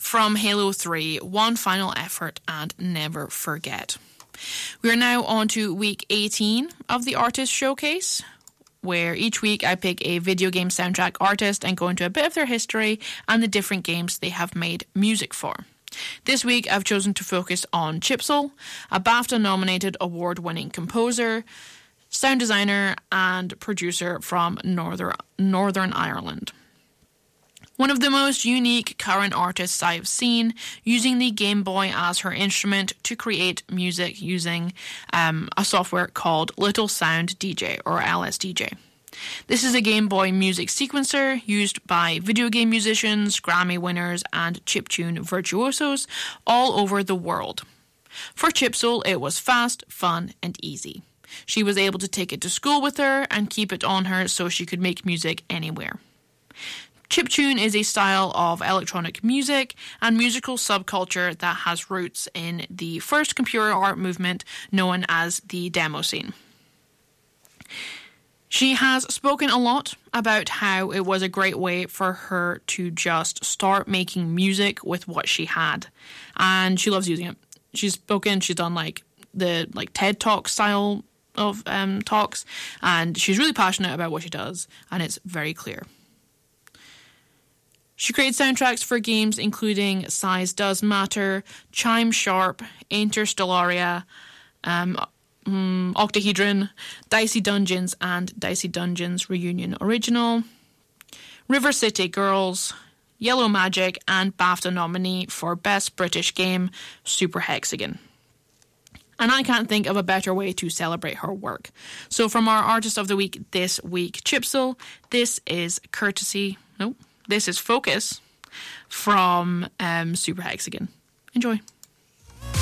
from Halo 3, One Final Effort and Never Forget. We are now on to week 18 of the Artist Showcase, where each week I pick a video game soundtrack artist and go into a bit of their history and the different games they have made music for. This week I've chosen to focus on Chipzel, a BAFTA-nominated award-winning composer, sound designer and producer from Northern Ireland. One of the most unique current artists I have seen, using the Game Boy as her instrument to create music using a software called Little Sound DJ, or LSDJ. This is a Game Boy music sequencer used by video game musicians, Grammy winners and chiptune virtuosos all over the world. For Chipzel, it was fast, fun and easy. She was able to take it to school with her and keep it on her so she could make music anywhere. Chiptune is a style of electronic music and musical subculture that has roots in the first computer art movement known as the demo scene. She has spoken a lot about how it was a great way for her to just start making music with what she had, and she loves using it. She's done the TED Talk style of talks, and she's really passionate about what she does, and it's very clear. She creates soundtracks for games including Size Does Matter, Chime Sharp, Interstellaria, Octahedron, Dicey Dungeons and Dicey Dungeons Reunion Original, River City Girls, Yellow Magic, and BAFTA nominee for Best British Game, Super Hexagon. And I can't think of a better way to celebrate her work. So from our Artist of the Week this week, Chipzel, this is Focus from Super Hexagon. Enjoy.